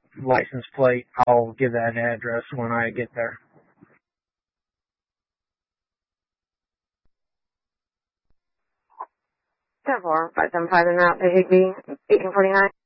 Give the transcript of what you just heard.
license plate. I'll give that address when I get there. 10-4, 575 en route to Higby, 1849.